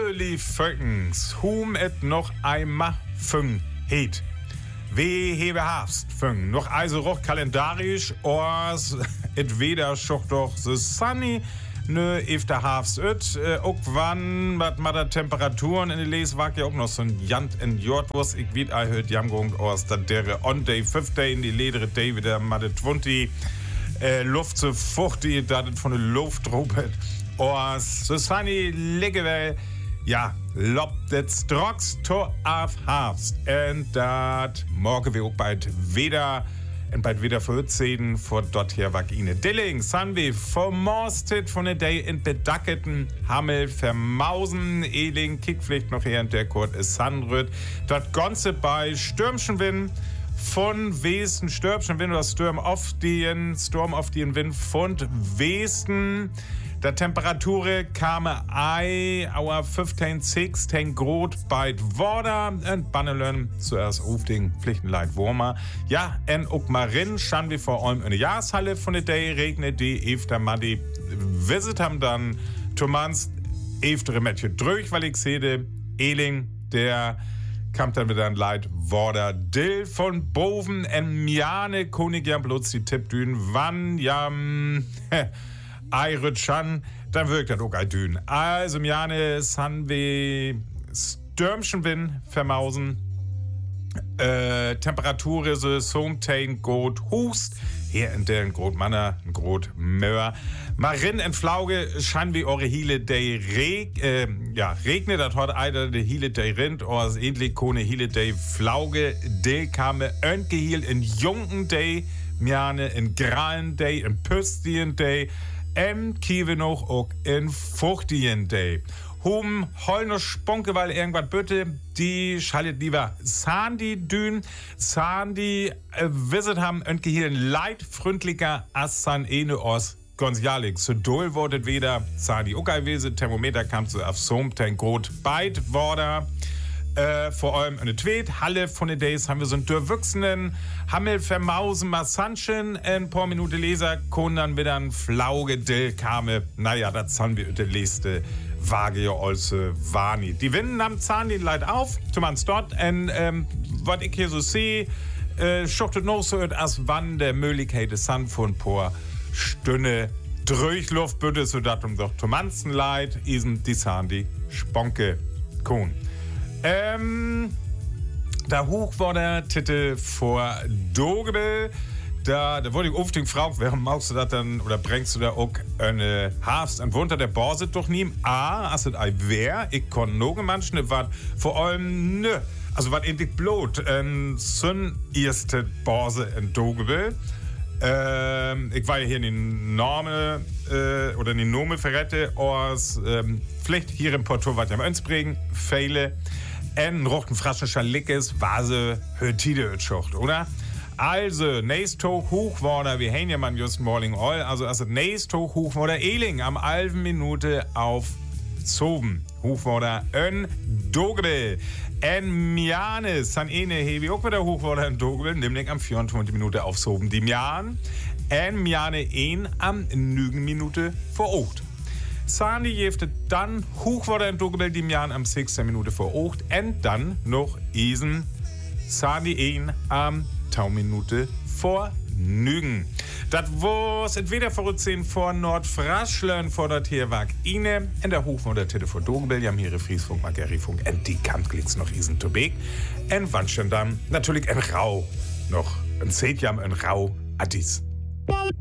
lief Vöckens, hum et noch einmal Füng heet. We hebe Hafst Füng, noch also roch kalendarisch, ors et weder schoch doch the sunny, nö, efter Hafst öt, ook wann, wat ma da Temperaturen in de Les wag ja auch noch so ein Jant in Jordwurst, ich weet a hört jamgung, ors dat dere on day, 5 day in die ledere day wieder ma de 20, Luft so fuchtig, dat et von de Luft rupet. Ors, so sunny, liggewell, ja, lobt et strocks to af Hafst. En dat morgen wir auch bald wieder, en bald wieder verzählen, vor dort her wag ine Dilling, san wir vermorstet von der Day in bedacketen Hammel vermausen, Eling, Kickpflicht noch her in der Kurt is Sandrüt, dort Gonze bei Stürmchenwind, von Westen, Stürmchenwind oder Sturm auf den Wind von Westen. Der Temperatur kam our 15, 16 Grad bei Worda und Bannelen zuerst auf den Pflichtenleit Wurmer. Ja, en ook marin schauen wir vor allem in der Jahreshalle von der Day regnet die efter Madi visit haben dann Thomas efter Mädchen durch, weil ich sehe, Eling, der kam dann wieder ein Leid Worda Dill von Boven en Miane König ja bloß die Tippdünen wann jam Eirutschan, dann wirkt das auch ein Dün. Also, Miane, san we Stürmchenwind vermausen. Temperatur so somtain gut hust. Hier in der Grot Manner, Grot Möhr. Marin en Flauge, schein wie eure Hiele day regnet, dat hat einer de Hiele day rind, or ähnlich kone Hiele day Flauge, de kame öngehiel in jungen day, Miane in gralen day, in püstien day, Kiewe noch auch in fuchtien Day. Hum heul noch Sponke, weil irgendwas bitte, die schaltet lieber Sandy dün. Sandy visit haben önke hier ein leidfreundlicher as san ene os Gonzalik. So doll wordet wieder Sandy okay wese, Thermometer kam zu auf somten Grot beid Worda. Vor allem eine Tweet, Halle von den Days haben wir so einen durchwachsenen Hammel vermausen Massanchen, ein paar Minuten Leser, dann wieder ein Flauge Dill kame. Naja, das haben wir der letzte Waage ja also Wani. Die Winden am Zahn den Leid auf, zum ans dort, und was ich hier so sehe, schochtet noch so, als wann der Möglichkeit des Sand von paar Stünde Durchluft bitte, so dat doch Tomanzen Leid, isen die Zahn die Sponke Kohn. Da hoch war der Titel vor Dogebel. Da wurde ich oft gefragt, warum machst du das dann oder bringst du da auch eine Hafst und unter der Börse doch nie? Als es ein wär, ich kann noch manchen, was vor allem nö. Also was endlich blot, sun erste Börse in Dogebel. Ich war ja hier in die Norme oder in die Nome verrette, aus vielleicht hier im Porto, was ich am Önsbringen, fehle. En rochten frascher Lickes, Vase, Hörtide Ötschocht, oder? Also, nächst hoch war da, wir haben ja mal just morning all, also nächst hoch war der Eling am 11 Minute auf Zoben. Hoch war da en Dogebel. En Miane, san ene hebi auch wieder hoch war da en Dogebel, nämlich am 24 Minute auf Zoben. Die Mian, en Miane ein am 9 Minute vor Ocht. Sandy jefte dann hoch war der in Dogebel die Jahren am 6. Minute vor 8 und dann noch Isen Sandy ein am 10 Minute vor 9. Das war's entweder vor 10 vor Nordfraschlern vor der Tierwag Ine in der Hof der Titte vor Dogebel, die haben hier Friesfunk, Magerifunk und die Kampfglitz noch Isen Tobek und wann schon dann natürlich ein Rau noch ein Seetjam ein Rau Addis.